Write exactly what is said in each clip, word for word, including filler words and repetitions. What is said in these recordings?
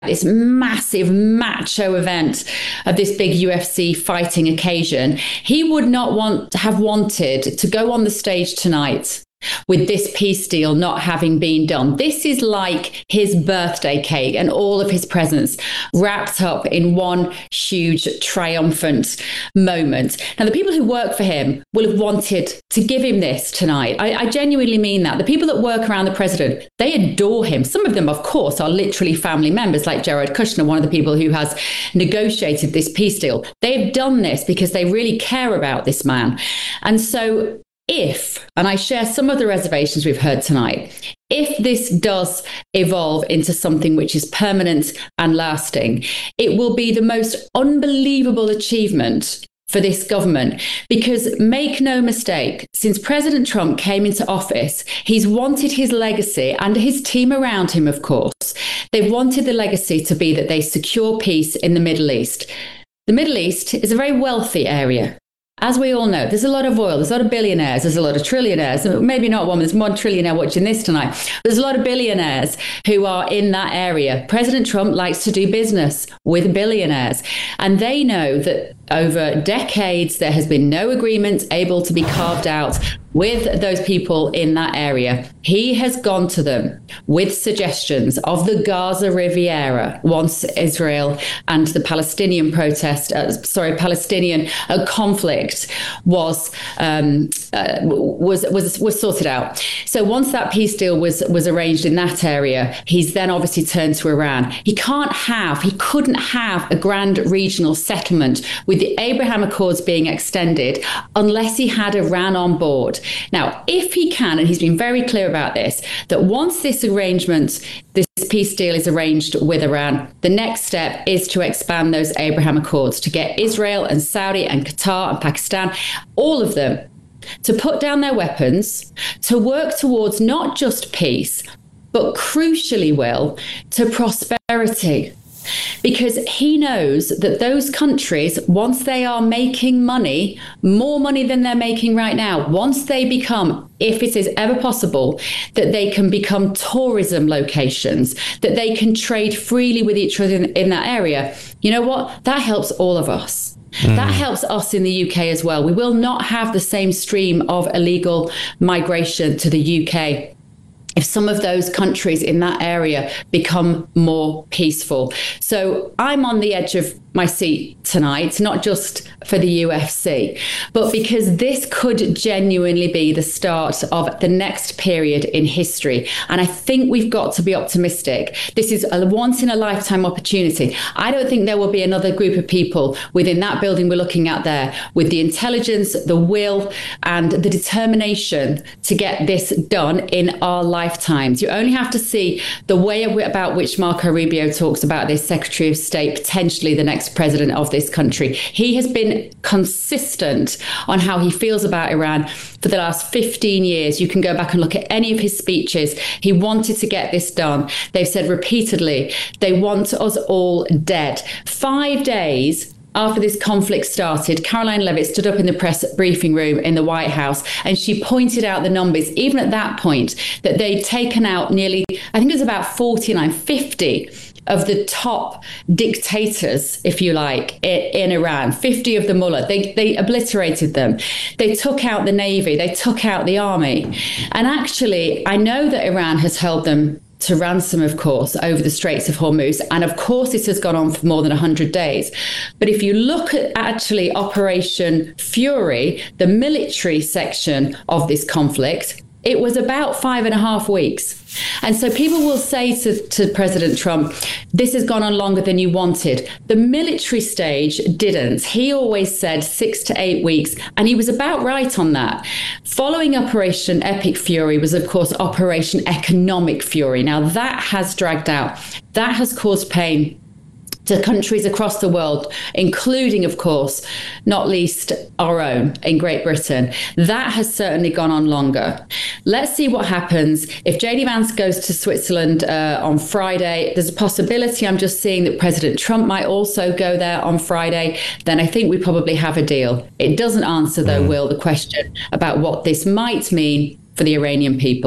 this massive macho event of this big U F C fighting occasion, he would not want to have wanted to go on the stage tonight with this peace deal not having been done. This is like his birthday cake and all of his presents wrapped up in one huge triumphant moment. Now, the people who work for him will have wanted to give him this tonight. I, I genuinely mean that. The people that work around the president, they adore him. Some of them, of course, are literally family members, like Jared Kushner, one of the people who has negotiated this peace deal. They have done this because they really care about this man. And so if, and I share some of the reservations we've heard tonight, if this does evolve into something which is permanent and lasting, it will be the most unbelievable achievement for this government. Because make no mistake, since President Trump came into office, he's wanted his legacy and his team around him, of course. They've wanted the legacy to be that they secure peace in the Middle East. The Middle East is a very wealthy area. As we all know, there's a lot of oil, there's a lot of billionaires, there's a lot of trillionaires, maybe not one, there's one trillionaire watching this tonight. There's a lot of billionaires who are in that area. President Trump likes to do business with billionaires, and they know that over decades, there has been no agreement able to be carved out with those people in that area. He has gone to them with suggestions of the Gaza Riviera once Israel and the Palestinian protest, uh, sorry, Palestinian uh, conflict was um, uh, was was was sorted out. So once that peace deal was was arranged in that area, he's then obviously turned to Iran. He can't have, he couldn't have a grand regional settlement with the Abraham Accords being extended unless he had Iran on board. Now, if he can, and he's been very clear about this, that once this arrangement, this peace deal is arranged with Iran, the next step is to expand those Abraham Accords to get Israel and Saudi and Qatar and Pakistan, all of them, to put down their weapons, to work towards not just peace, but crucially, Will, to prosperity. Because he knows that those countries, once they are making money, more money than they're making right now, once they become, if it is ever possible, that they can become tourism locations, that they can trade freely with each other in, in that area, you know what? That helps all of us. Mm. That helps us in the U K as well. We will not have the same stream of illegal migration to the U K if some of those countries in that area become more peaceful. So I'm on the edge of my seat tonight, not just for the U F C, but because this could genuinely be the start of the next period in history. And I think we've got to be optimistic. This is a once in a lifetime opportunity. I don't think there will be another group of people within that building we're looking at there with the intelligence, the will, and the determination to get this done in our lifetimes. You only have to see the way about which Marco Rubio talks about this Secretary of State, potentially the next president of this country. He has been consistent on how he feels about Iran for the last fifteen years. You can go back and look at any of his speeches. He wanted to get this done. They've said repeatedly, they want us all dead. Five days after this conflict started, Caroline Leavitt stood up in the press briefing room in the White House and she pointed out the numbers, even at that point, that they'd taken out nearly, I think it was about forty-nine, fifty of the top dictators, if you like, in Iran, fifty of the mullah. They, they obliterated them. They took out the navy. They took out the army. And actually, I know that Iran has held them to ransom, of course, over the Straits of Hormuz. And of course, this has gone on for more than one hundred days. But if you look at actually Operation Fury, the military section of this conflict, it was about five and a half weeks. And so people will say to, to President Trump, this has gone on longer than you wanted. The military stage didn't. He always said six to eight weeks, and he was about right on that. Following Operation Epic Fury was, of course, Operation Economic Fury. Now, that has dragged out. That has caused pain to countries across the world, including, of course, not least our own in Great Britain. That has certainly gone on longer. Let's see what happens. If J D Vance goes to Switzerland uh, on Friday, there's a possibility, I'm just seeing, that President Trump might also go there on Friday. Then I think we probably have a deal. It doesn't answer, though, mm. Will, the question about what this might mean for the Iranian people.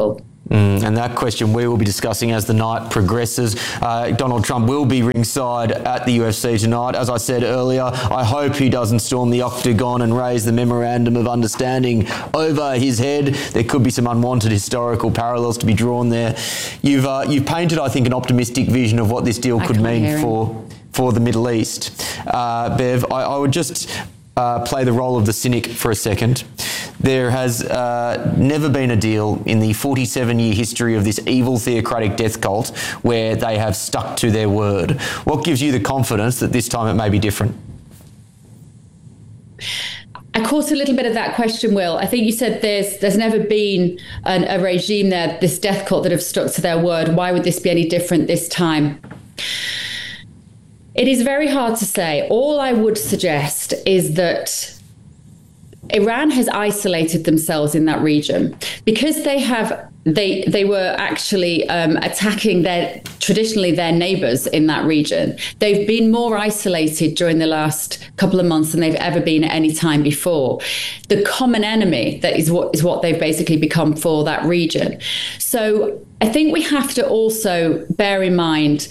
Mm, and that question we will be discussing as the night progresses. Uh, Donald Trump will be ringside at the U F C tonight. As I said earlier, I hope he doesn't storm the octagon and raise the memorandum of understanding over his head. There could be some unwanted historical parallels to be drawn there. You've uh, you've painted, I think, an optimistic vision of what this deal I could mean for for the Middle East. Uh, Bev, I, I would just uh, play the role of the cynic for a second. There has uh, never been a deal in the forty-seven year history of this evil theocratic death cult where they have stuck to their word. What gives you the confidence that this time it may be different? I caught a little bit of that question, Will. I think you said there's there's never been an, a regime there, this death cult, that have stuck to their word. Why would this be any different this time? It is very hard to say. All I would suggest is that Iran has isolated themselves in that region because they have they they were actually um, attacking their traditionally their neighbors in that region. They've been more isolated during the last couple of months than they've ever been at any time before. The common enemy that is what is what they've basically become for that region. So I think we have to also bear in mind,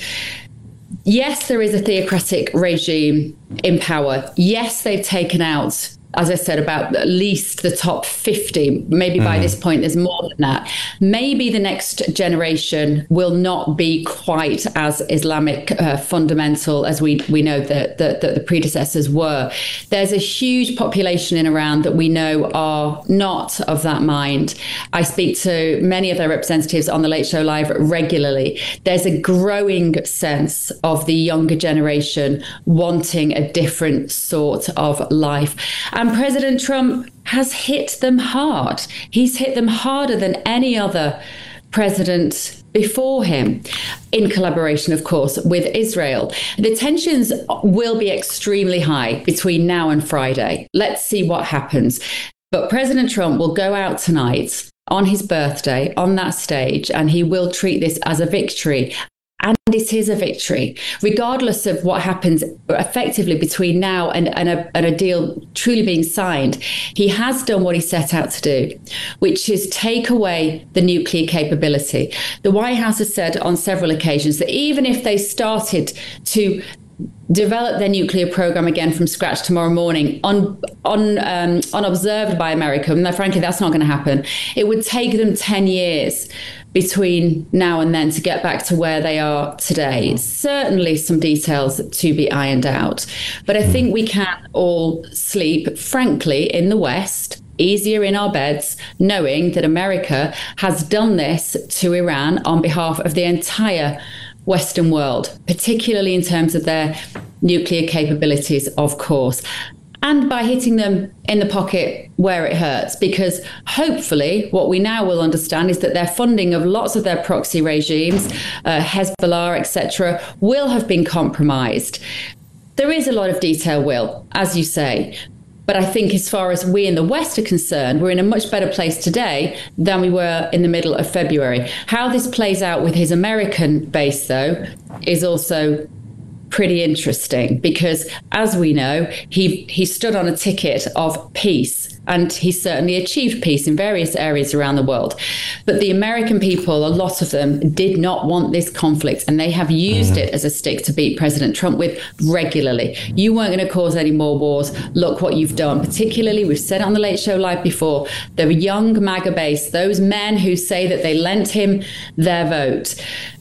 yes, there is a theocratic regime in power. Yes, they've taken out, as I said, about at least the top fifty. Maybe by mm. this point, there's more than that. Maybe the next generation will not be quite as Islamic uh, fundamental as we, we know that the, the, the predecessors were. There's a huge population in Iran that we know are not of that mind. I speak to many of their representatives on the Late Show Live regularly. There's a growing sense of the younger generation wanting a different sort of life. And President Trump has hit them hard. He's hit them harder than any other president before him, in collaboration, of course, with Israel. The tensions will be extremely high between now and Friday. Let's see what happens. But President Trump will go out tonight on his birthday on that stage, and he will treat this as a victory. And it is a victory, regardless of what happens effectively between now and, and, a, and a deal truly being signed. He has done what he set out to do, which is take away the nuclear capability. The White House has said on several occasions that even if they started to develop their nuclear program again from scratch tomorrow morning, un, un, um, unobserved by America, and frankly, that's not going to happen. It would take them ten years between now and then to get back to where they are today. Certainly some details to be ironed out. But I think we can all sleep, frankly, in the West, easier in our beds, knowing that America has done this to Iran on behalf of the entire Western world, particularly in terms of their nuclear capabilities, of course, and by hitting them in the pocket where it hurts, because hopefully what we now will understand is that their funding of lots of their proxy regimes, uh, Hezbollah, et cetera, will have been compromised. There is a lot of detail, Will, as you say. But I think as far as we in the West are concerned, we're in a much better place today than we were in the middle of February. How this plays out with his American base, though, is also pretty interesting, because as we know, he he stood on a ticket of peace, and he certainly achieved peace in various areas around the world. But the American people, a lot of them, did not want this conflict, and they have used it as a stick to beat President Trump with regularly. You weren't going to cause any more wars. Look what you've done. Particularly, we've said it on the Late Show Live before, the young MAGA base, those men who say that they lent him their vote.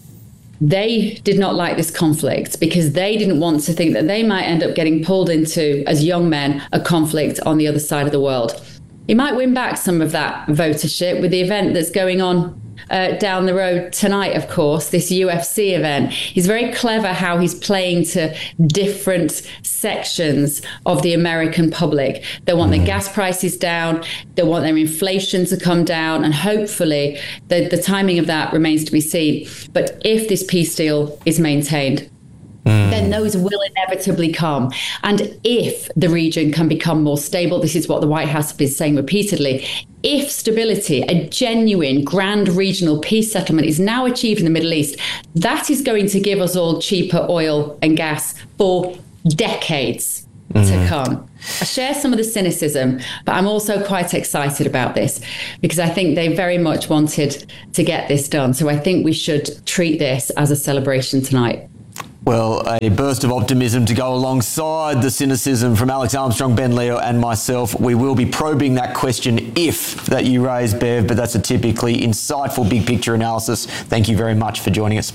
They did not like this conflict because they didn't want to think that they might end up getting pulled into, as young men, a conflict on the other side of the world. He might win back some of that votership with the event that's going on uh, down the road tonight, of course, this U F C event. He's very clever how he's playing to different sections of the American public. They want their gas prices down. They want their inflation to come down. And hopefully the, the timing of that remains to be seen. But if this peace deal is maintained, Mm. then those will inevitably come. And if the region can become more stable, this is what the White House has been saying repeatedly, if stability, a genuine grand regional peace settlement is now achieved in the Middle East, that is going to give us all cheaper oil and gas for decades. mm. to come. I share some of the cynicism, but I'm also quite excited about this because I think they very much wanted to get this done. So I think we should treat this as a celebration tonight. Well, a burst of optimism to go alongside the cynicism from Alex Armstrong, Ben Leo and myself. We will be probing that question if that you raised, Bev, but that's a typically insightful big picture analysis. Thank you very much for joining us.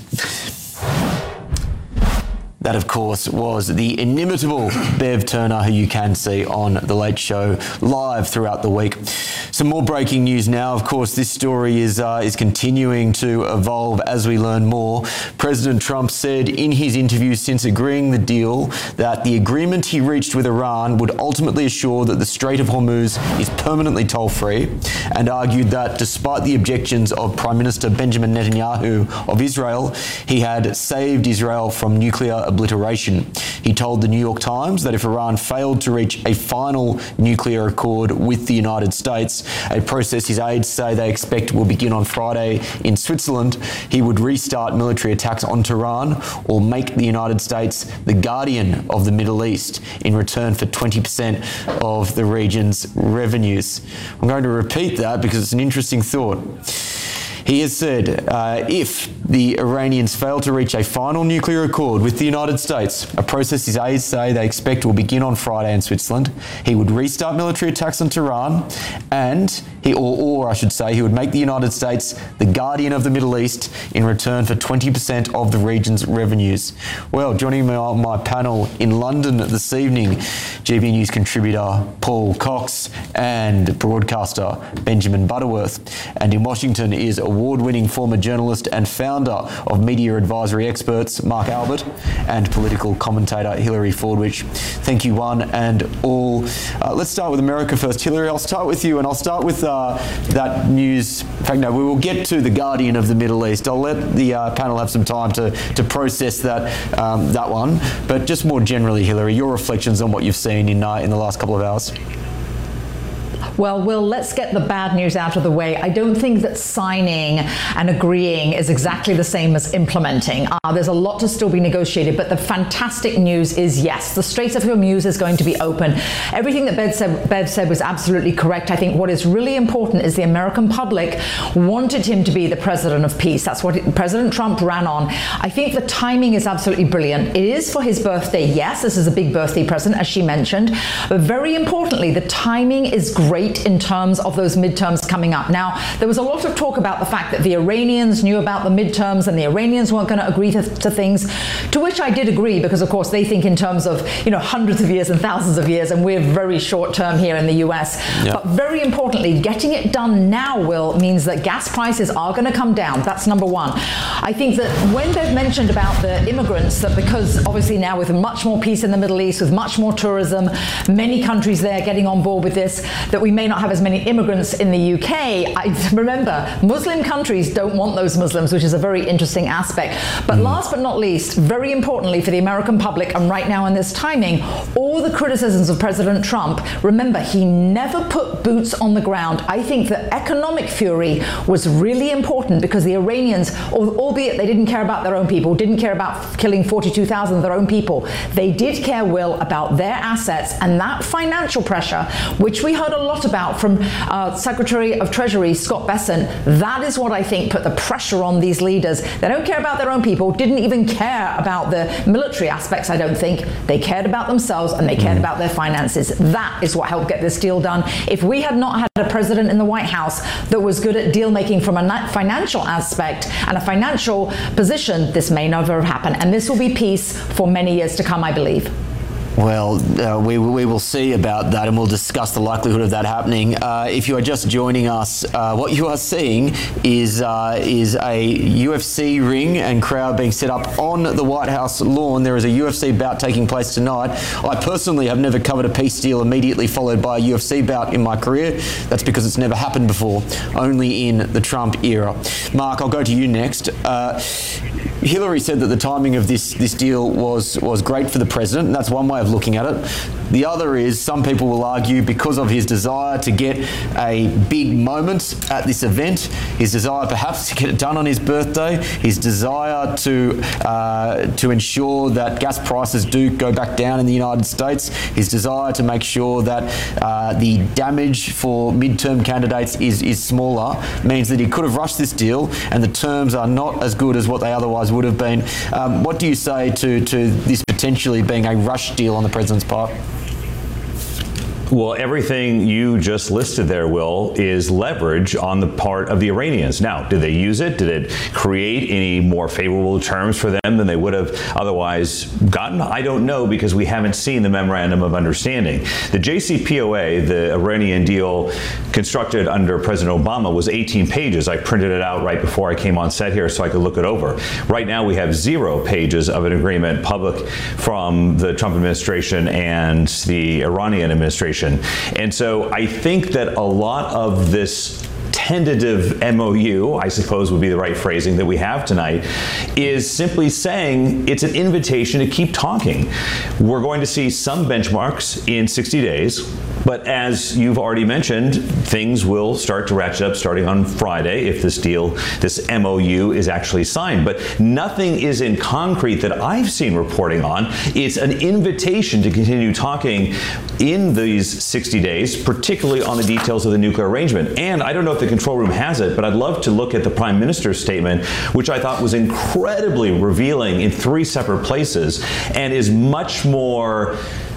That, of course, was the inimitable Bev Turner, who you can see on The Late Show live throughout the week. Some more breaking news now. Of course, this story is uh, is continuing to evolve as we learn more. President Trump said in his interview since agreeing the deal that the agreement he reached with Iran would ultimately assure that the Strait of Hormuz is permanently toll-free, and argued that despite the objections of Prime Minister Benjamin Netanyahu of Israel, he had saved Israel from nuclear obliteration. He told the New York Times that if Iran failed to reach a final nuclear accord with the United States, a process his aides say they expect will begin on Friday in Switzerland, he would restart military attacks on Tehran or make the United States the guardian of the Middle East in return for twenty percent of the region's revenues. I'm going to repeat that because it's an interesting thought. He has said uh, if the Iranians fail to reach a final nuclear accord with the United States, a process his aides say they expect will begin on Friday in Switzerland, he would restart military attacks on Tehran, and he, or, or I should say, he would make the United States the guardian of the Middle East in return for twenty percent of the region's revenues. Well, joining me on my panel in London this evening, G B News contributor Paul Cox and broadcaster Benjamin Butterworth. And in Washington is award-winning former journalist and founder of Media Advisory Experts, Mark Albert, and political commentator Hilary Fordwich. Thank you one and all. Uh, let's start with America first. Hilary, I'll start with you, and I'll start with uh, that news. In fact, no, we will get to the guardian of the Middle East. I'll let the uh, panel have some time to, to process that um, that one. But just more generally, Hilary, your reflections on what you've seen in, uh, in the last couple of hours. Well, Will, let's get the bad news out of the way. I don't think that signing and agreeing is exactly the same as implementing. Uh, there's a lot to still be negotiated, but the fantastic news is, yes, the Strait of Hormuz is going to be open. Everything that Bev said, Bev said was absolutely correct. I think what is really important is the American public wanted him to be the president of peace. That's what it, President Trump ran on. I think the timing is absolutely brilliant. It is for his birthday. Yes, this is a big birthday present, as she mentioned, but very importantly, the timing is great in terms of those midterms coming up. Now, there was a lot of talk about the fact that the Iranians knew about the midterms and the Iranians weren't going to agree to, to things, to which I did agree, because of course they think in terms of, you know, hundreds of years and thousands of years, and we're very short term here in the U S. Yep. But very importantly, getting it done now, Will, means that gas prices are going to come down. That's number one. I think that when they've mentioned about the immigrants, that because obviously now with much more peace in the Middle East, with much more tourism, many countries there getting on board with this, that we may not have as many immigrants in the U K. I remember, Muslim countries don't want those Muslims, which is a very interesting aspect. But mm. last but not least, very importantly for the American public, and right now in this timing, all the criticisms of President Trump, remember, he never put boots on the ground. I think that economic fury was really important because the Iranians, albeit they didn't care about their own people, didn't care about killing forty-two thousand of their own people, they did care, Will, about their assets, and that financial pressure, which we heard a lot about from uh, Secretary of Treasury Scott Bessent, that is what I think put the pressure on these leaders. They don't care about their own people, didn't even care about the military aspects, I don't think. They cared about themselves and they cared mm. about their finances. That is what helped get this deal done. If we had not had a president in the White House that was good at deal making from a financial aspect and a financial position, this may never have happened. And this will be peace for many years to come, I believe. Well, uh, we, we will see about that, and we'll discuss the likelihood of that happening. Uh, if you are just joining us, uh, what you are seeing is uh, is a U F C ring and crowd being set up on the White House lawn. There is a U F C bout taking place tonight. I personally have never covered a peace deal immediately followed by a U F C bout in my career. That's because it's never happened before, only in the Trump era. Mark, I'll go to you next. Uh, Hillary said that the timing of this this deal was was great for the president, and that's one way of of looking at it. The other is, some people will argue, because of his desire to get a big moment at this event, his desire perhaps to get it done on his birthday, his desire to uh, to ensure that gas prices do go back down in the United States, his desire to make sure that uh, the damage for midterm candidates is, is smaller, means that he could have rushed this deal and the terms are not as good as what they otherwise would have been. Um, what do you say to, to this potentially being a rush deal on the president's part? Well, everything you just listed there, Will, is leverage on the part of the Iranians. Now, did they use it? Did it create any more favorable terms for them than they would have otherwise gotten? I don't know, because we haven't seen the Memorandum of Understanding. The J C P O A, the Iranian deal constructed under President Obama, was eighteen pages. I printed it out right before I came on set here so I could look it over. Right now, we have zero pages of an agreement public from the Trump administration and the Iranian administration. And so I think that a lot of this tentative M O U, I suppose would be the right phrasing, that we have tonight, is simply saying it's an invitation to keep talking. We're going to see some benchmarks in sixty days, but as you've already mentioned, things will start to ratchet up starting on Friday if this deal, this M O U, is actually signed. But nothing is in concrete that I've seen reporting on. It's an invitation to continue talking in these sixty days, particularly on the details of the nuclear arrangement. And I don't know if the control room has it, but I'd love to look at the Prime Minister's statement, which I thought was incredibly revealing in three separate places and is much more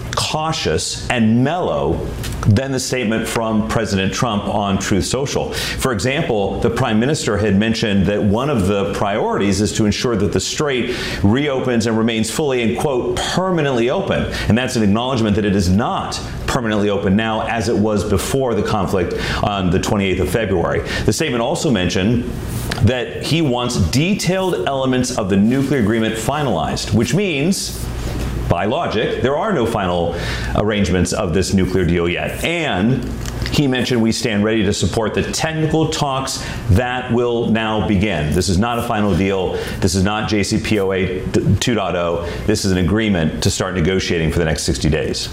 cautious and mellow than the statement from President Trump on Truth Social. For example, the Prime Minister had mentioned that one of the priorities is to ensure that the Strait reopens and remains fully and, quote, permanently open. And that's an acknowledgement that it is not permanently open now as it was before the conflict on the twenty-eighth of February. The statement also mentioned that he wants detailed elements of the nuclear agreement finalized, which means, by logic, there are no final arrangements of this nuclear deal yet. And he mentioned we stand ready to support the technical talks that will now begin. This is not a final deal. This is not J C P O A two point oh. This is an agreement to start negotiating for the next sixty days.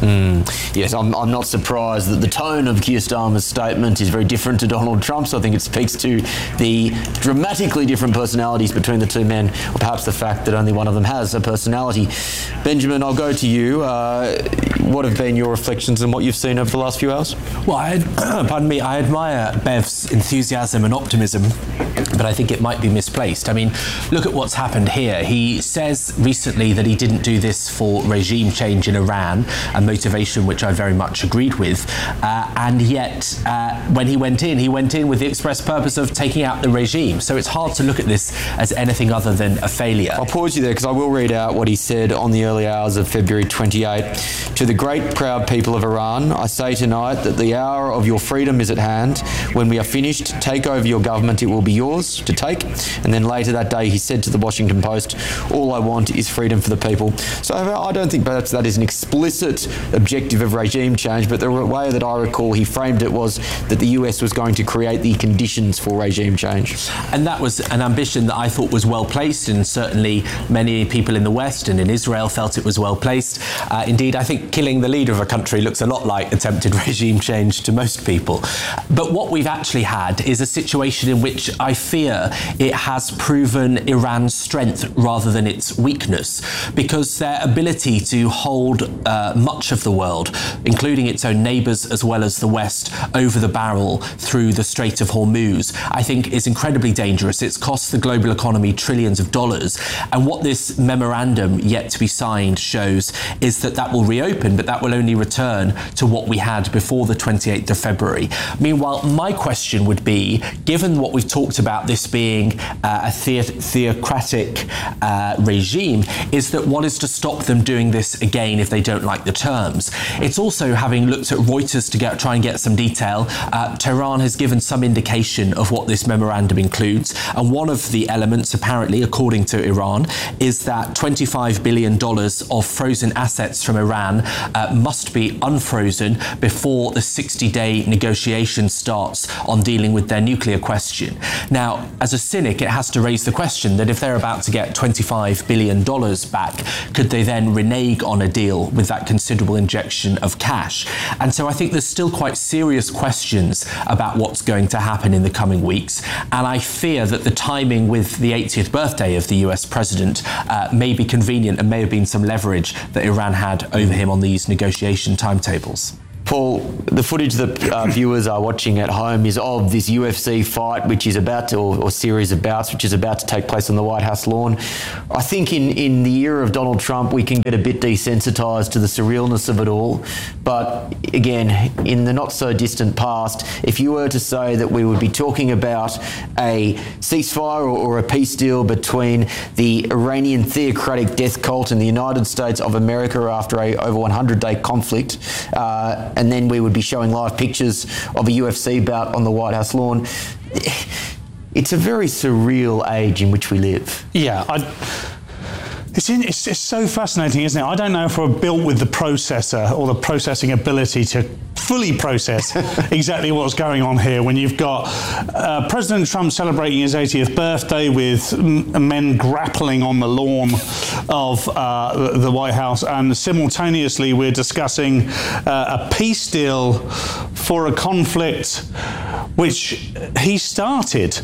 Mm. Yes, I'm, I'm not surprised that the tone of Keir Starmer's statement is very different to Donald Trump's. I think it speaks to the dramatically different personalities between the two men, or perhaps the fact that only one of them has a personality. Benjamin, I'll go to you. Uh, what have been your reflections on what you've seen over the last few hours? Well, I, pardon me, I admire Bev's enthusiasm and optimism, but I think it might be misplaced. I mean, look at what's happened here. He says recently that he didn't do this for regime change in Iran, a motivation which I very much agreed with, uh, and yet uh, when he went in, he went in with the express purpose of taking out the regime. So it's hard to look at this as anything other than a failure. I'll pause you there because I will read out what he said on the early hours of February twenty-eighth. To the great proud people of Iran, I say tonight that the hour of your freedom is at hand. When we are finished, take over your government. It will be yours to take. And then later that day, he said to the Washington Post, all I want is freedom for the people. So I don't think perhaps that is an explicit objective of regime change, but the way that I recall he framed it was that the U S was going to create the conditions for regime change. And that was an ambition that I thought was well placed, and certainly many people in the West and in Israel felt it was well placed. Uh, indeed, I think killing the leader of a country looks a lot like attempted regime change to most people. But what we've actually had is a situation in which I fear it has proven Iran's strength rather than its weakness, because their ability to hold uh, much of the world, including its own neighbours as well as the West, over the barrel through the Strait of Hormuz, I think is incredibly dangerous. It's cost the global economy trillions of dollars. And what this memorandum yet to be signed shows is that that will reopen, but that will only return to what we had before the twenty-eighth of February. Meanwhile, my question would be, given what we've talked about this being uh, a the- theocratic uh, regime, is that what is to stop them doing this again if they don't like the terms? terms. It's also, having looked at Reuters to get, try and get some detail, uh, Tehran has given some indication of what this memorandum includes. And one of the elements, apparently, according to Iran, is that twenty-five billion dollars of frozen assets from Iran uh, must be unfrozen before the sixty-day negotiation starts on dealing with their nuclear question. Now, as a cynic, it has to raise the question that if they're about to get twenty-five billion dollars back, could they then renege on a deal with that considerable injection of cash? And so I think there's still quite serious questions about what's going to happen in the coming weeks. And I fear that the timing with the eightieth birthday of the U S president uh, may be convenient and may have been some leverage that Iran had over him on these negotiation timetables. Paul, the footage that uh, viewers are watching at home is of this U F C fight, which is about to, or, or series of bouts, which is about to take place on the White House lawn. I think in, in the era of Donald Trump, we can get a bit desensitised to the surrealness of it all. But again, in the not so distant past, if you were to say that we would be talking about a ceasefire or, or a peace deal between the Iranian theocratic death cult and the United States of America after a over one hundred day conflict, uh, and then we would be showing live pictures of a U F C bout on the White House lawn. It's a very surreal age in which we live. Yeah, I, it's, in, it's, it's so fascinating, isn't it? I don't know if we're built with the processor or the processing ability to fully process exactly what's going on here when you've got uh, President Trump celebrating his eightieth birthday with m- men grappling on the lawn of uh, the White House, and simultaneously we're discussing uh, a peace deal for a conflict which he started.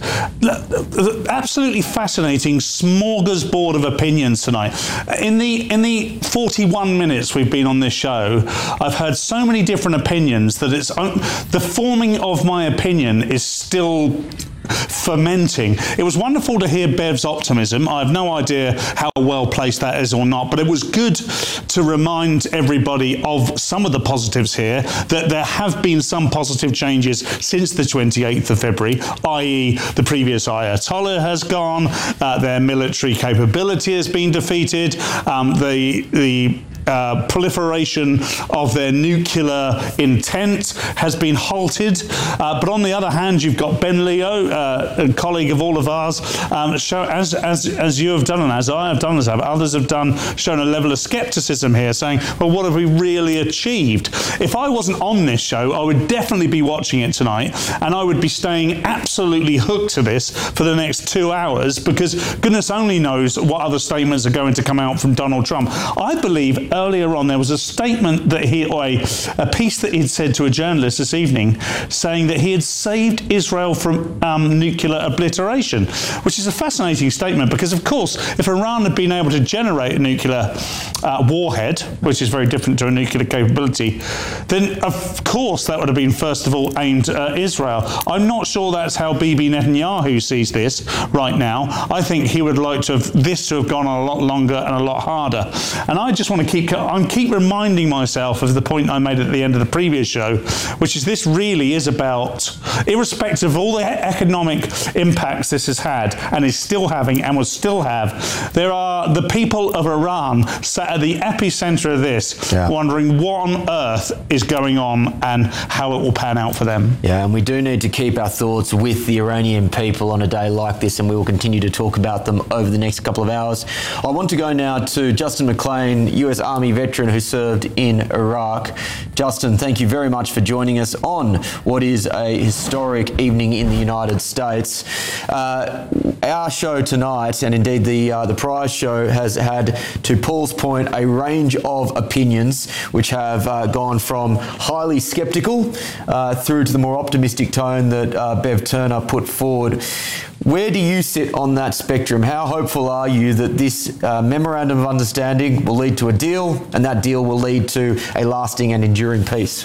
Absolutely fascinating smorgasbord of opinions tonight. In the in the forty-one minutes we've been on this show, I've heard so many different opinions that it's the forming of my opinion is still fermenting. It was wonderful to hear Bev's optimism. I have no idea how well placed that is or not, but it was good to remind everybody of some of the positives here, that there have been some positive changes since the twenty-eighth of February, that is the previous Ayatollah has gone, uh, their military capability has been defeated, um, the the Uh, proliferation of their nuclear intent has been halted. Uh, but on the other hand, you've got Ben Leo, uh, a colleague of all of ours, um, show, as, as, as you have done and as I have done, as others have done, shown a level of skepticism here, saying, well, what have we really achieved? If I wasn't on this show, I would definitely be watching it tonight, and I would be staying absolutely hooked to this for the next two hours, because goodness only knows what other statements are going to come out from Donald Trump. I believe earlier on there was a statement that he, or a, a piece that he'd said to a journalist this evening, saying that he had saved Israel from um, nuclear obliteration, which is a fascinating statement, because of course if Iran had been able to generate a nuclear uh, warhead, which is very different to a nuclear capability, then of course that would have been first of all aimed at Israel. I'm not sure that's how Bibi Netanyahu sees this right now. I think he would like to have this to have gone on a lot longer and a lot harder. And I just want to keep I keep reminding myself of the point I made at the end of the previous show, which is this really is about, irrespective of all the economic impacts this has had and is still having and will still have, there are the people of Iran sat at the epicenter of this, yeah, wondering what on earth is going on and how it will pan out for them. Yeah, and we do need to keep our thoughts with the Iranian people on a day like this, and we will continue to talk about them over the next couple of hours. I want to go now to Justin McLean, U S Army veteran who served in Iraq. Justin, thank you very much for joining us on what is a historic evening in the United States. Uh, our show tonight, and indeed the uh, the prior show, has had, to Paul's point, a range of opinions which have uh, gone from highly sceptical uh, through to the more optimistic tone that uh, Bev Turner put forward. Where do you sit on that spectrum? How hopeful are you that this uh, memorandum of understanding will lead to a deal, and that deal will lead to a lasting and enduring peace?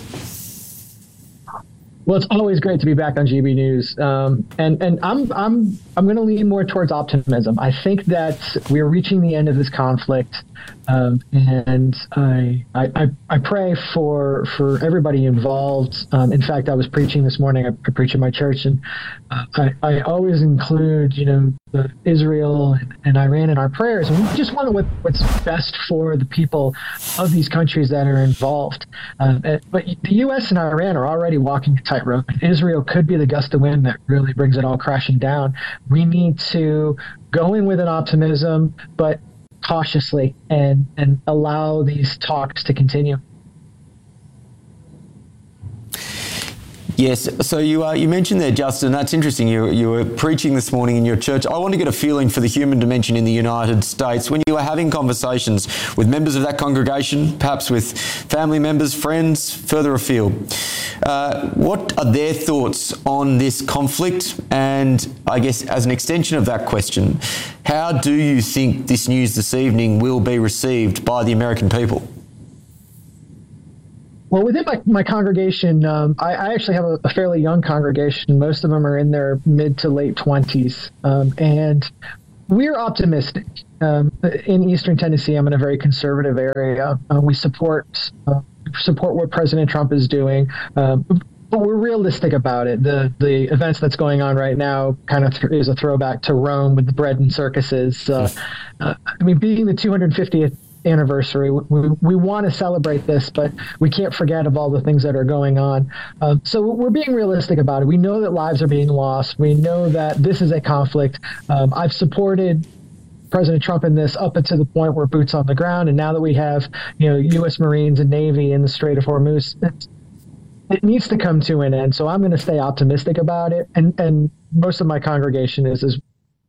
Well, it's always great to be back on G B News, um, and and I'm I'm I'm going to lean more towards optimism. I think that we're reaching the end of this conflict. Um, and I, I I pray for for everybody involved. Um, in fact, I was preaching this morning. I, I preach in my church, and uh, I, I always include, you know, the Israel and, and Iran in our prayers. And we just want what, what's best for the people of these countries that are involved. Um, but the U S and Iran are already walking a tightrope. Israel could be the gust of wind that really brings it all crashing down. We need to go in with an optimism, but cautiously, and and allow these talks to continue. Yes, so you uh, you mentioned there, Justin, that's interesting. You, you were preaching this morning in your church. I want to get a feeling for the human dimension in the United States. When you were having conversations with members of that congregation, perhaps with family members, friends, further afield, uh, what are their thoughts on this conflict? And I guess as an extension of that question, how do you think this news this evening will be received by the American people? Well, within my, my congregation, um, I, I actually have a, a fairly young congregation. Most of them are in their mid to late twenties. Um, and we're optimistic. Um, in Eastern Tennessee, I'm in a very conservative area. Uh, we support uh, support what President Trump is doing. Um, but we're realistic about it. The the events that's going on right now kind of th- is a throwback to Rome with the bread and circuses. Uh, uh, I mean, being the two hundred fiftieth anniversary, we, we want to celebrate this, but we can't forget of all the things that are going on. Um, so we're being realistic about it. We know that lives are being lost. We know that this is a conflict. Um, I've supported President Trump in this up until the point where boots on the ground, and now that we have, you know, U S Marines and Navy in the Strait of Hormuz, it's, it needs to come to an end. So I'm going to stay optimistic about it, and and most of my congregation is as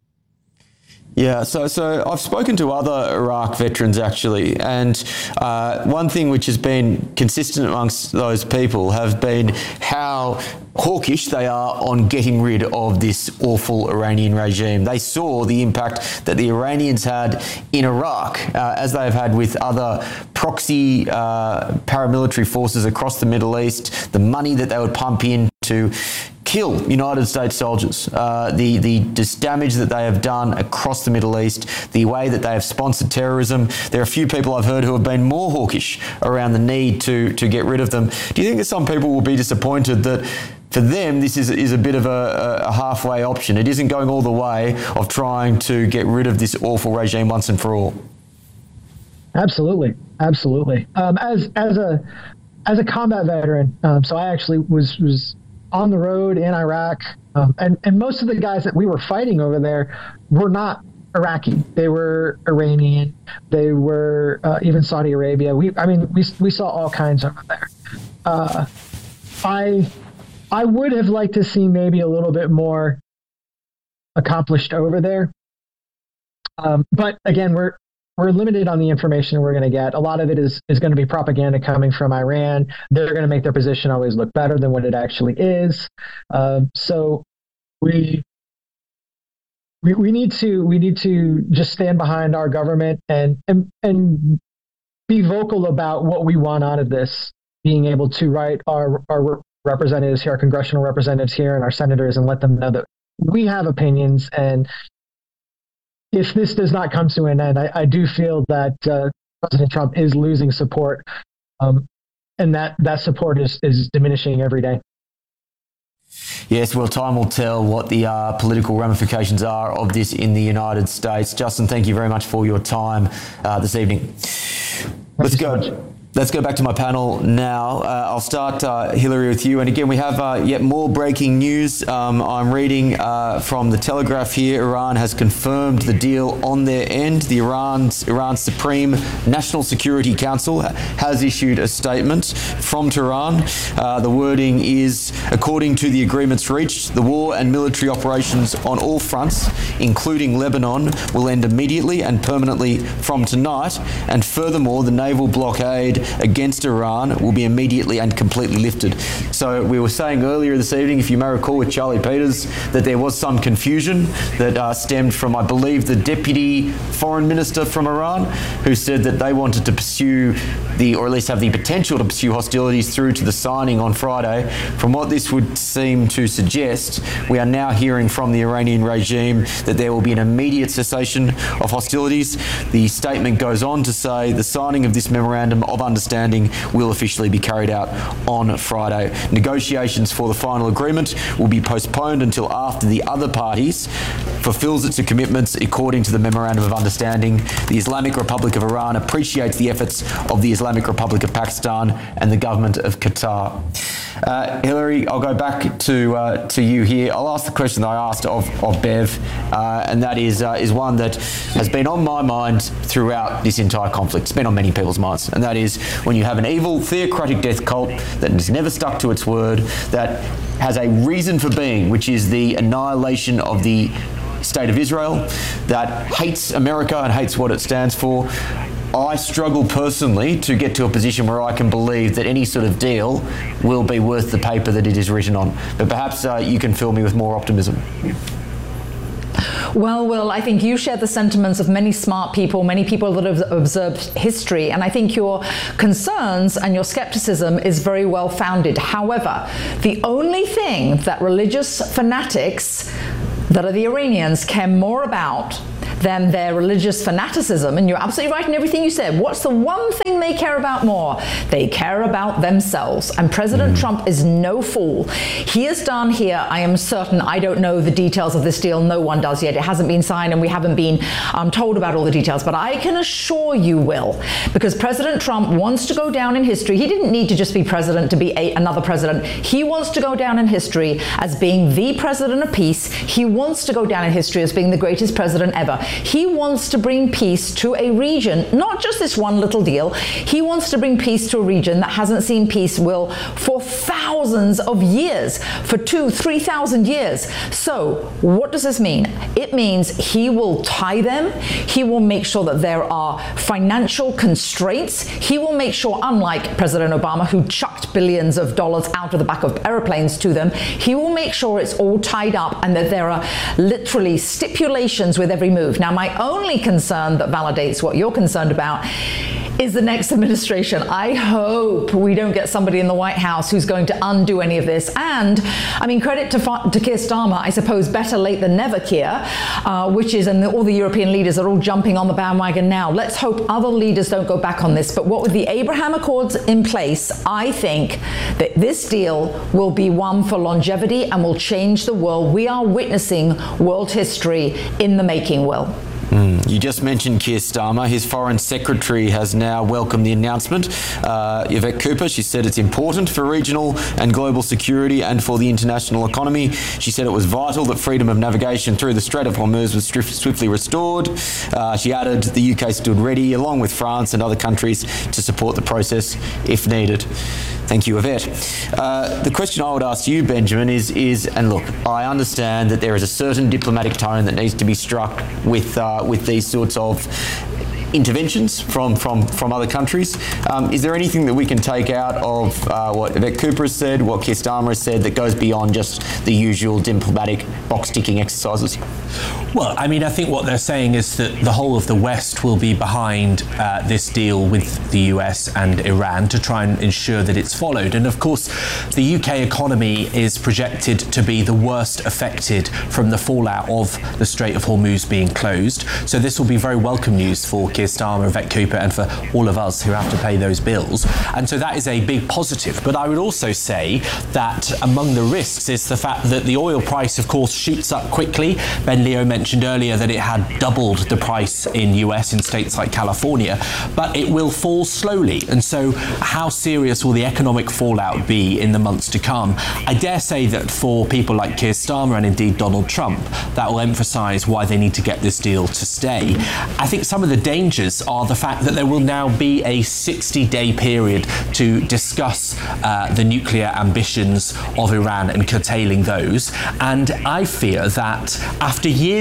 Yeah, so so I've spoken to other Iraq veterans actually, and uh, one thing which has been consistent amongst those people have been how hawkish they are on getting rid of this awful Iranian regime. They saw the impact that the Iranians had in Iraq, uh, as they have had with other proxy uh, paramilitary forces across the Middle East, the money that they would pump in to kill United States soldiers, uh, the, the damage that they have done across the Middle East, the way that they have sponsored terrorism. There are a few people I've heard who have been more hawkish around the need to, to get rid of them. Do you think that some people will be disappointed that for them this is, is a bit of a, a halfway option? It isn't going all the way of trying to get rid of this awful regime once and for all. Absolutely, absolutely. Um, as as a as a combat veteran, um, so I actually was was on the road in Iraq, um, and and most of the guys that we were fighting over there were not Iraqi. They were Iranian. They were uh, even Saudi Arabia. We, I mean, we we saw all kinds over there. Uh, I I would have liked to see maybe a little bit more accomplished over there, um, but again, we're. We're limited on the information we're going to get. A lot of it is, is going to be propaganda coming from Iran. They're going to make their position always look better than what it actually is. Uh, so we, we we need to we need to just stand behind our government and and and be vocal about what we want out of this. Being able to write our our representatives here, our congressional representatives here, and our senators, and let them know that we have opinions. And if this does not come to an end, I, I do feel that uh, President Trump is losing support, um, and that, that support is, is diminishing every day. Yes, well, time will tell what the uh, political ramifications are of this in the United States. Justin, thank you very much for your time uh, this evening. Let's go. So Let's go back to my panel now. Uh, I'll start, uh, Hillary, with you. And again, we have uh, yet more breaking news. Um, I'm reading uh, from the Telegraph here. Iran has confirmed the deal on their end. The Iran's, Iran's Supreme National Security Council has issued a statement from Tehran. Uh, the wording is, according to the agreements reached, the war and military operations on all fronts, including Lebanon, will end immediately and permanently from tonight. And furthermore, the naval blockade against Iran will be immediately and completely lifted. So we were saying earlier this evening, if you may recall with Charlie Peters, that there was some confusion that uh, stemmed from, I believe, the deputy foreign minister from Iran, who said that they wanted to pursue the, or at least have the potential to pursue hostilities through to the signing on Friday. From what this would seem to suggest, we are now hearing from the Iranian regime that there will be an immediate cessation of hostilities. The statement goes on to say the signing of this memorandum of understanding will officially be carried out on Friday. Negotiations for the final agreement will be postponed until after the other parties fulfills its commitments according to the memorandum of understanding. The Islamic Republic of Iran appreciates the efforts of the Islamic Republic of Pakistan and the government of Qatar. Uh, Hillary, I'll go back to uh, to you here. I'll ask the question that I asked of, of Bev, uh, and that is uh, is one that has been on my mind throughout this entire conflict. It's been on many people's minds, and that is when you have an evil, theocratic death cult that has never stuck to its word, that has a reason for being, which is the annihilation of the State of Israel, that hates America and hates what it stands for. I struggle personally to get to a position where I can believe that any sort of deal will be worth the paper that it is written on. But perhaps uh, you can fill me with more optimism. Well, Will, I think you share the sentiments of many smart people, many people that have observed history, and I think your concerns and your skepticism is very well founded. However, the only thing that religious fanatics that are the Iranians care more about than their religious fanaticism, and you're absolutely right in everything you said. What's the one thing they care about more? They care about themselves. And President mm. Trump is no fool. He has done here, I am certain, I don't know the details of this deal, no one does yet. It hasn't been signed and we haven't been um, told about all the details, but I can assure you, Will, because President Trump wants to go down in history. He didn't need to just be president to be a, another president. He wants to go down in history as being the president of peace. He wants to go down in history as being the greatest president ever. He wants to bring peace to a region, not just this one little deal. He wants to bring peace to a region that hasn't seen peace, Will, for thousands of years, for two, three thousand years. So what does this mean? It means he will tie them. He will make sure that there are financial constraints. He will make sure, unlike President Obama, who chucked billions of dollars out of the back of airplanes to them, he will make sure it's all tied up and that there are literally stipulations with every move. Now, my only concern that validates what you're concerned about is the next administration. I hope we don't get somebody in the White House who's going to undo any of this. And, I mean, credit to, to Keir Starmer, I suppose better late than never, Keir, uh, which is, and the, all the European leaders are all jumping on the bandwagon now. Let's hope other leaders don't go back on this. But what with the Abraham Accords in place, I think that this deal will be one for longevity and will change the world. We are witnessing world history in the making, Will. Mm. You just mentioned Keir Starmer. His foreign secretary has now welcomed the announcement. Uh, Yvette Cooper, she said it's important for regional and global security and for the international economy. She said it was vital that freedom of navigation through the Strait of Hormuz was swiftly restored. Uh, she added the U K stood ready, along with France and other countries, to support the process if needed. Thank you, Yvette. Uh, the question I would ask you, Benjamin, is, is, and look, I understand that there is a certain diplomatic tone that needs to be struck with uh, with these sorts of interventions from, from, from other countries. Um, is there anything that we can take out of uh, what Yvette Cooper has said, what Keir Starmer has said, that goes beyond just the usual diplomatic box-ticking exercises? Well, I mean, I think what they're saying is that the whole of the West will be behind uh, this deal with the U S and Iran to try and ensure that it's followed. And of course, the U K economy is projected to be the worst affected from the fallout of the Strait of Hormuz being closed. So this will be very welcome news for Keir Starmer, Yvette Cooper, and for all of us who have to pay those bills. And so that is a big positive. But I would also say that among the risks is the fact that the oil price, of course, shoots up quickly. Ben Leo mentioned earlier that it had doubled the price in U S in states like California, but it will fall slowly. And so how serious will the economic fallout be in the months to come? I dare say that for people like Keir Starmer and indeed Donald Trump, that will emphasize why they need to get this deal to stay. I think some of the dangers are the fact that there will now be a sixty-day period to discuss uh, the nuclear ambitions of Iran and curtailing those. And I fear that after years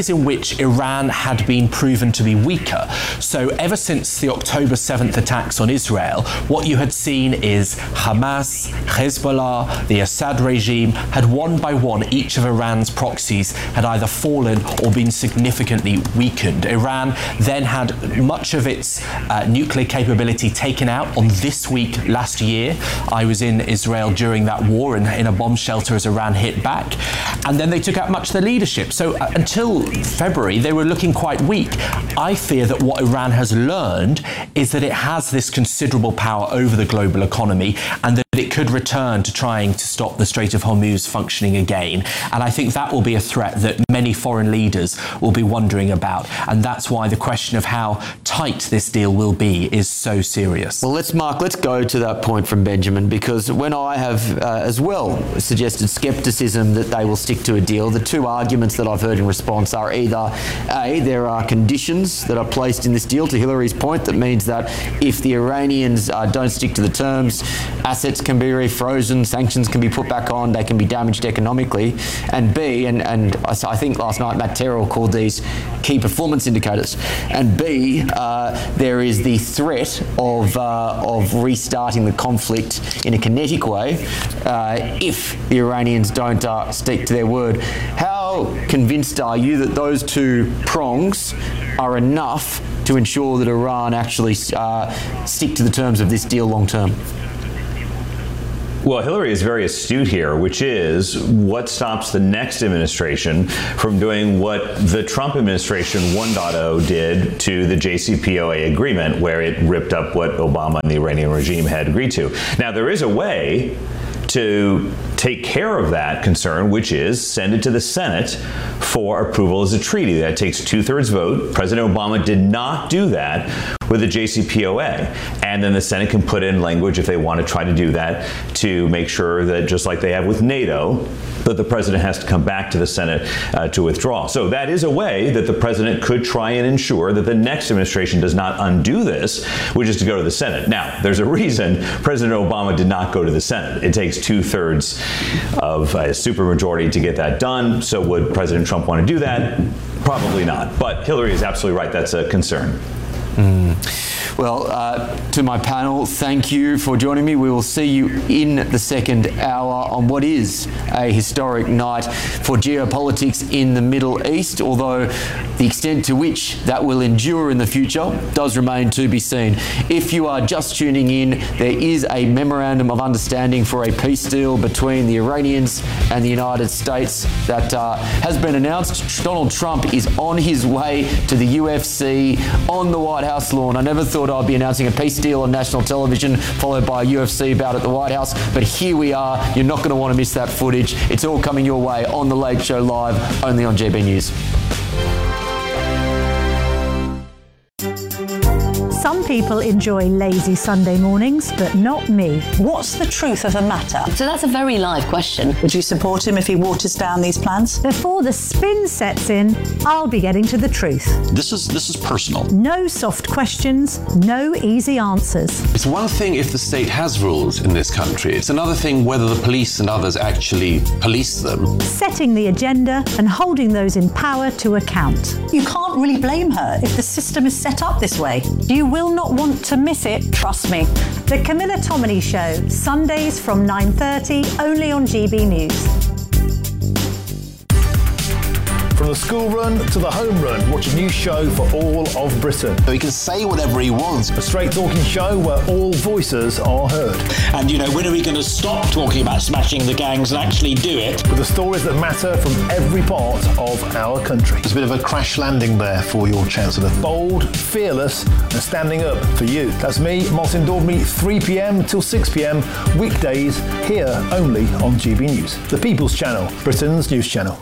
ways in which Iran had been proven to be weaker. So ever since the October seventh attacks on Israel, what you had seen is Hamas, Hezbollah, the Assad regime had one by one, each of Iran's proxies had either fallen or been significantly weakened. Iran then had much of its uh, nuclear capability taken out on this week last year. I was in Israel during that war in, in a bomb shelter as Iran hit back. And then they took out much of their leadership. So uh, until February, they were looking quite weak. I fear that what Iran has learned is that it has this considerable power over the global economy and that it could return to trying to stop the Strait of Hormuz functioning again. And I think that will be a threat that many foreign leaders will be wondering about. And that's why the question of how tight this deal will be is so serious. Well, let's, Mark, let's go to that point from Benjamin, because when I have uh, as well suggested scepticism that they will stick to a deal, the two arguments that I've heard in response are either, A, there are conditions that are placed in this deal, to Hillary's point, that means that if the Iranians uh, don't stick to the terms, assets can be refrozen, sanctions can be put back on, they can be damaged economically. And B, and, and I think last night Matt Terrell called these key performance indicators, and B, uh, there is the threat of, uh, of restarting the conflict in a kinetic way uh, if the Iranians don't uh, stick to their word. How convinced are you that those two prongs are enough to ensure that Iran actually uh, stick to the terms of this deal long term? Well, Hillary is very astute here, which is what stops the next administration from doing what the Trump administration one point oh did to the J C P O A agreement, where it ripped up what Obama and the Iranian regime had agreed to. Now, there is a way to take care of that concern, which is send it to the Senate for approval as a treaty. That takes two-thirds vote. President Obama did not do that with the J C P O A. And then the Senate can put in language, if they want to try to do that, to make sure that, just like they have with NATO, that the president has to come back to the Senate uh, to withdraw. So that is a way that the president could try and ensure that the next administration does not undo this, which is to go to the Senate. Now, there's a reason President Obama did not go to the Senate. It takes two-thirds of a supermajority to get that done. So would President Trump want to do that? Probably not. But Hillary is absolutely right. That's a concern. Mm. Well, uh, to my panel, thank you for joining me. We will see you in the second hour on what is a historic night for geopolitics in the Middle East, although the extent to which that will endure in the future does remain to be seen. If you are just tuning in, there is a memorandum of understanding for a peace deal between the Iranians and the United States that uh, has been announced. Donald Trump is on his way to the U F C on the White House lawn. I never thought I'd be announcing a peace deal on national television followed by a U F C bout at the White House, but here we are. You're not going to want to miss that footage. It's all coming your way on The Late Show Live, only on G B News. Some people enjoy lazy Sunday mornings, but not me. What's the truth of the matter? So that's a very live question. Would you support him if he waters down these plans? Before the spin sets in, I'll be getting to the truth. This is this is personal. No soft questions, no easy answers. It's one thing if the state has rules in this country. It's another thing whether the police and others actually police them. Setting the agenda and holding those in power to account. You can't really blame her if the system is set up this way. You will not want to miss it, trust me. The Camilla Tominey Show, Sundays from nine thirty, only on G B News. From the school run to the home run, watch a new show for all of Britain. He can say whatever he wants. A straight talking show where all voices are heard. And, you know, when are we going to stop talking about smashing the gangs and actually do it? With the stories that matter from every part of our country. There's a bit of a crash landing there for your Chancellor. Bold, fearless, and standing up for you. That's me, Martin Daubney, three p.m. till six p.m. weekdays, here only on G B News. The People's Channel, Britain's news channel.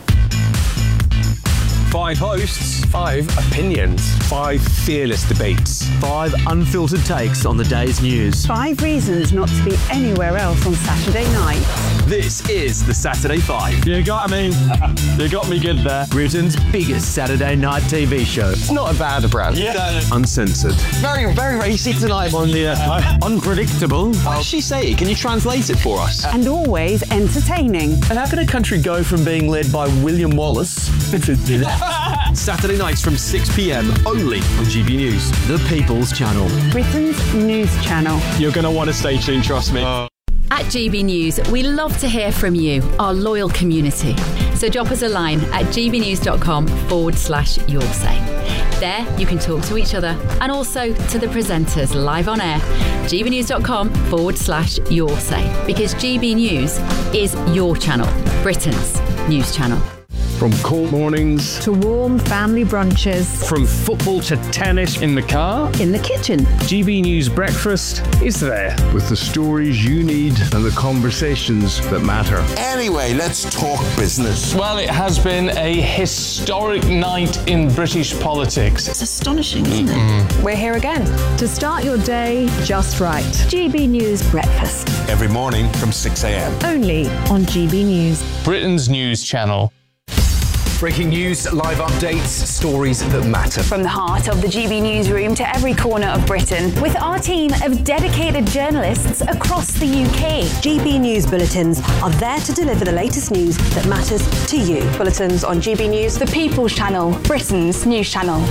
Five hosts, five opinions, five fearless debates, five unfiltered takes on the day's news. Five reasons not to be anywhere else on Saturday night. This is the Saturday Five. You got me. You got me good there. Britain's biggest Saturday night T V show. It's not a bad brand. Yeah. Uncensored. Very, very racy tonight on the uh, unpredictable. What does she say? Can you translate it for us? And always entertaining. And how can a country go from being led by William Wallace Saturday nights from six p.m. only on G B News, the People's Channel. Britain's news channel. You're going to want to stay tuned, trust me. Uh. At G B News, we love to hear from you, our loyal community. So drop us a line at gbnews.com forward slash your say. There, you can talk to each other and also to the presenters live on air. gbnews.com forward slash your say. Because G B News is your channel, Britain's news channel. From cold mornings to warm family brunches, from football to tennis in the car, in the kitchen, G B News Breakfast is there with the stories you need and the conversations that matter. Anyway, let's talk business. Well, it has been a historic night in British politics. It's astonishing, isn't mm-hmm. it? We're here again to start your day just right. G B News Breakfast. Every morning from six a.m. Only on G B News, Britain's news channel. Breaking news, live updates, stories that matter. From the heart of the G B newsroom to every corner of Britain, with our team of dedicated journalists across the U K. G B News Bulletins are there to deliver the latest news that matters to you. Bulletins on G B News, the People's Channel, Britain's news channel.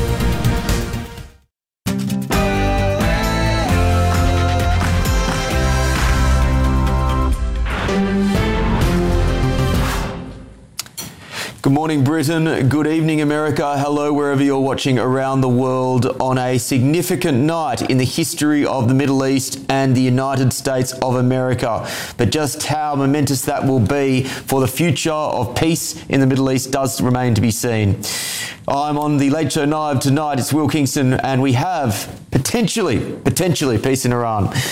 Good morning, Britain. Good evening, America. Hello, wherever you're watching around the world on a significant night in the history of the Middle East and the United States of America. But just how momentous that will be for the future of peace in the Middle East does remain to be seen. I'm on the Late Show Live tonight. It's Will Kingston, and we have potentially, potentially peace in Iran.